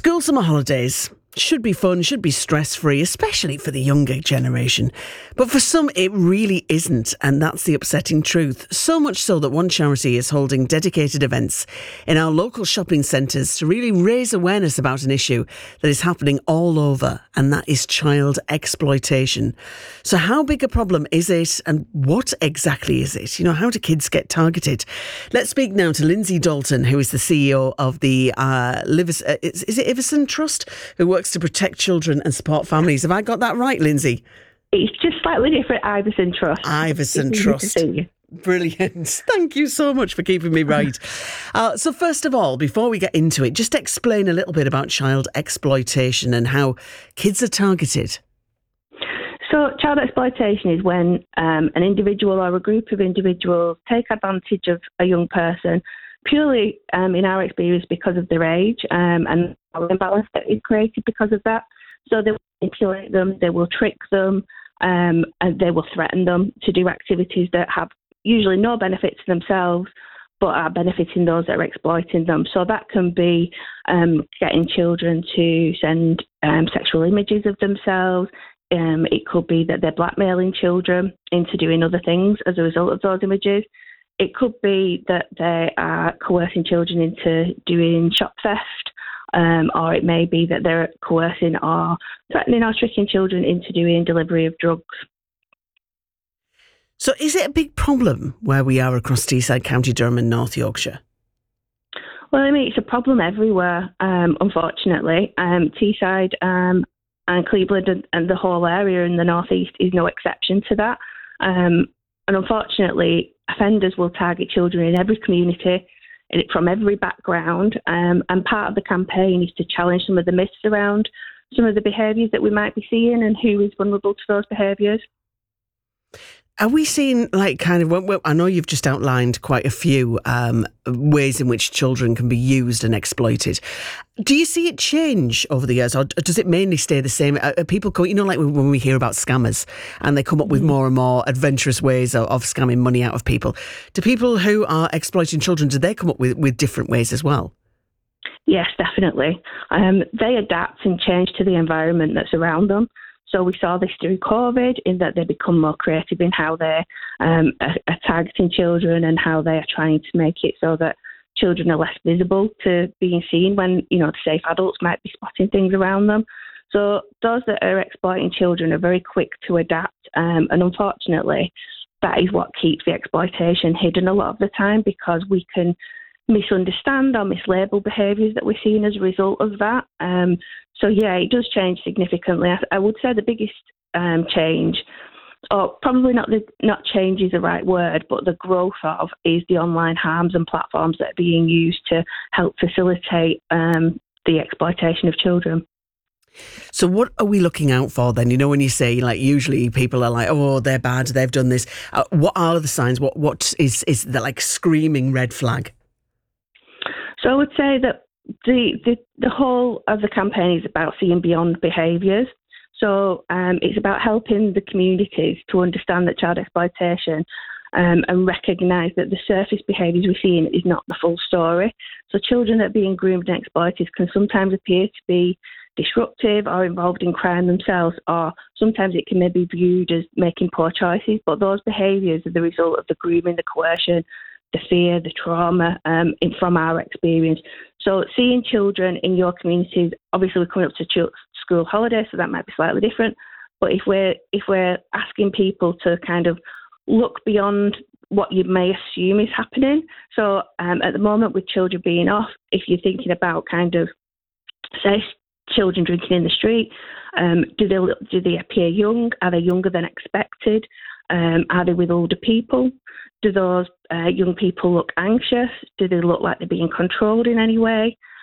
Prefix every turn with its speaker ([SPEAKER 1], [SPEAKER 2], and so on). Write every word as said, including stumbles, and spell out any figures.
[SPEAKER 1] School summer holidays should be fun, should be stress-free, especially for the younger generation. But for some, it really isn't, and that's the upsetting truth. So much so that one charity is holding dedicated events in our local shopping centres to really raise awareness about an issue that is happening all over, and that is child exploitation. So how big a problem is it, and what exactly is it? You know, how do kids get targeted? Let's speak now to Lindsay Dalton, who is the C E O of the uh, Livis- uh, is, is it Iverson Trust, who works to protect children and support families. Have I got that right, Lindsay?
[SPEAKER 2] It's just slightly different. Iverson Trust.
[SPEAKER 1] Iverson Trust. Brilliant. Thank you so much for keeping me right. uh, so first of all, before we get into it, just explain a little bit about child exploitation and how kids are targeted.
[SPEAKER 2] So child exploitation is when um, an individual or a group of individuals take advantage of a young person purely, um, in our experience, because of their age um, and power imbalance that is created because of that. So they will manipulate them, they will trick them, um, and they will threaten them to do activities that have usually no benefit to themselves, but are benefiting those that are exploiting them. So that can be um, getting children to send um, sexual images of themselves. Um, it could be that they're blackmailing children into doing other things as a result of those images. It could be that they are coercing children into doing shop theft, um, or it may be that they're coercing or threatening or tricking children into doing delivery of drugs.
[SPEAKER 1] So is it a big problem where we are across Teesside, County Durham and North Yorkshire?
[SPEAKER 2] Well, I mean, it's a problem everywhere, um, unfortunately. Um, Teesside um, and Cleveland and, and the whole area in the North East is no exception to that. Um, and unfortunately, offenders will target children in every community, from every background, um, and part of the campaign is to challenge some of the myths around some of the behaviours that we might be seeing and who is vulnerable to those behaviours.
[SPEAKER 1] Are we seeing, like, kind of, well, I know you've just outlined quite a few um, ways in which children can be used and exploited. Do you see it change over the years, or does it mainly stay the same? Are people, you know, like when we hear about scammers and they come up with more and more adventurous ways of, of scamming money out of people. Do people who are exploiting children, do they come up with, with different ways as well?
[SPEAKER 2] Yes, definitely. Um, they adapt and change to the environment that's around them. So we saw this through COVID, in that they become more creative in how they're um, are, are targeting children and how they are trying to make it so that children are less visible to being seen when, you know, safe adults might be spotting things around them. So those that are exploiting children are very quick to adapt. Um, and unfortunately, that is what keeps the exploitation hidden a lot of the time, because we can misunderstand or mislabel behaviours that we're seeing as a result of that. Um, so, yeah, it does change significantly. I, I would say the biggest um, change, or probably not the not change is the right word, but the growth of, is the online harms and platforms that are being used to help facilitate um, the exploitation of children.
[SPEAKER 1] So what are we looking out for then? You know, when you say, like, usually people are like, oh, they're bad, they've done this. Uh, what are the signs? What What is, is the, like, screaming red flag?
[SPEAKER 2] So I would say that the, the the whole of the campaign is about seeing beyond behaviours. So um, it's about helping the communities to understand that child exploitation um, and recognise that the surface behaviours we're seeing is not the full story. So children that are being groomed and exploited can sometimes appear to be disruptive or involved in crime themselves, or sometimes it can maybe be viewed as making poor choices, but those behaviours are the result of the grooming, the coercion, the fear, the trauma um, in, from our experience. So seeing children in your communities, obviously we're coming up to ch- school holidays, so that might be slightly different. But if we're if we're asking people to kind of look beyond what you may assume is happening. So um, at the moment, with children being off, if you're thinking about kind of, say, children drinking in the street, um, do they do they appear young? Are they younger than expected? Um, are they with older people? Do those uh, young people look anxious? Do they look like they're being controlled in any way?